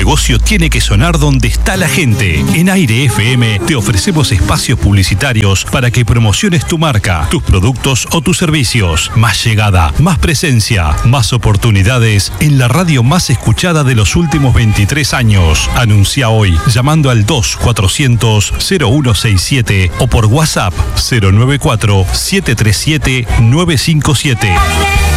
negocio tiene que sonar donde está la gente. En Aire FM te ofrecemos espacios publicitarios para que promociones tu marca, tus productos o tus servicios. Más llegada, más presencia, más oportunidades en la radio más escuchada de los últimos 23 años. Anuncia hoy llamando al 2400-0167 o por WhatsApp 094-737-957.